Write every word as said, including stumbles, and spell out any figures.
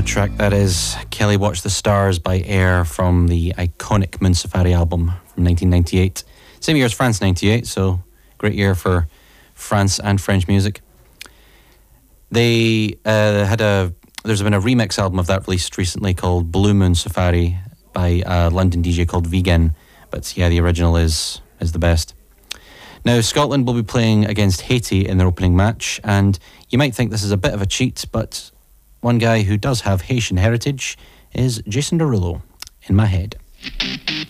track that is. Kelly Watch the Stars by Air from the iconic Moon Safari album from nineteen ninety-eight. Same year as France ninety-eight, so great year for France and French music. They uh, had a, there's been a remix album of that released recently called Blue Moon Safari by a London D J called Vegan. But yeah, the original is is the best. Now, Scotland will be playing against Haiti in their opening match, and you might think this is a bit of a cheat, but one guy who does have Haitian heritage is Jason Derulo, In My Head.